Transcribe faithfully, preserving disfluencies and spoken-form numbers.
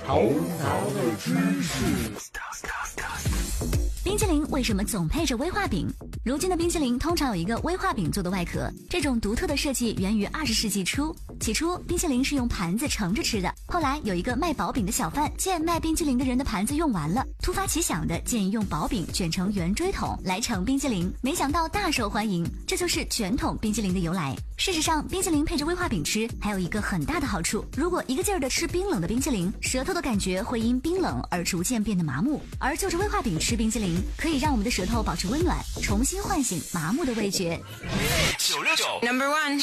头脑的知识。 冰淇淋为什么总配着威化饼？如今的冰淇淋通常有一个威化饼做的外壳，这种独特的设计源于二十世纪初。起初，冰淇淋是用盘子盛着吃的，后来有一个卖薄饼的小贩见卖冰淇淋的人的盘子用完了，突发奇想的建议用薄饼卷成圆锥筒来盛冰淇淋，没想到大受欢迎，这就是卷筒冰淇淋的由来。事实上，冰淇淋配着威化饼吃还有一个很大的好处，如果一个劲儿的吃冰冷的冰淇淋，舌头的感觉会因冰冷而逐渐变得麻木，而就着威化饼吃冰淇淋，可以让我们的舌头保持温暖，重新唤醒麻木的味觉。 九六九 Number One。